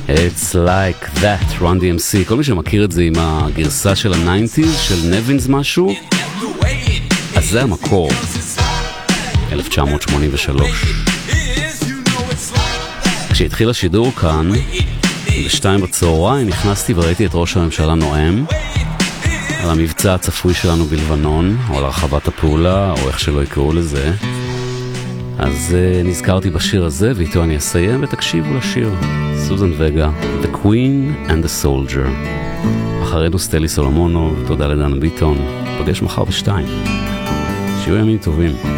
It's like that, Run DMC. כל מי שמכיר את זה עם הגרסה של ה-90s, של נבינס משהו, אז זה המקור. 1983. כשהתחיל השידור כאן, ב-2 בצהריים, נכנסתי וראיתי את ראש הממשלה נואם על המבצע הצפוי שלנו בלבנון, או על הרחבת הפעולה, או איך שלא יקראו לזה. אז נזכרתי בשיר הזה, ואיתו אני אסיים, ותקשיבו לשיר. סוזן וגה, The Queen and the Soldier. אחרינו סטלי סולומונוב, תודה לדן ביטון. פגש מחר ב-2. שיהיו ימים טובים.